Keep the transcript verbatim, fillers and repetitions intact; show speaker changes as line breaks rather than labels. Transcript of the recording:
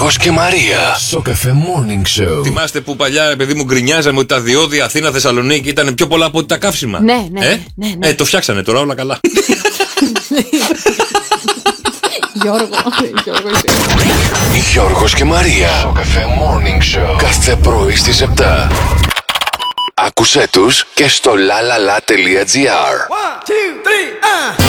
Γιώργος και Μαρία. Σοκαφέ Morning Show.
Θυμάστε που παλιά, παιδί μου, γκρινιάζαμε ότι τα διόδια Αθήνα-Θεσσαλονίκη ήταν πιο πολλά από ότι τα καύσιμα.
Ναι, ναι,
ε?
ναι, ναι.
Ε, το φτιάξανε τώρα όλα καλά.
Γιώργο, Γιώργο,
Γιώργος και Μαρία. Σοκαφέ Morning Show. Κάθε πρωί στις επτά. Άκουσέ τους και στο lalala.gr.
One, two, three, uh.